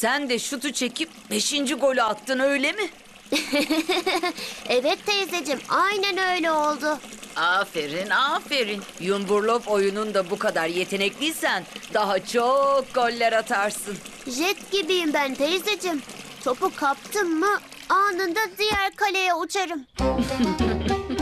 Sen de şutu çekip 5. golü attın öyle mi? Evet teyzeciğim, aynen öyle oldu. Aferin, aferin. Yumburlop oyununda bu kadar yetenekliysen daha çok goller atarsın. Jet gibiyim ben teyzeciğim. Topu kaptım mı anında diğer kaleye uçarım.